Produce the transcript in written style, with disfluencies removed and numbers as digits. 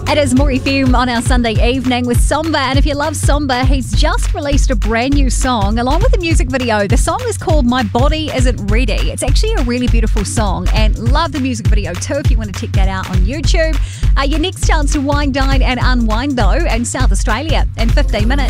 It is More FM on our Sunday evening with Somba, and if you love Somba, he's just released a brand new song along with a music video. The song is called My Body Isn't Ready. It's actually a really beautiful song, and love the music video too if you want to check that out on YouTube. Your next chance to wine, dine and unwind though in South Australia in 15 minutes.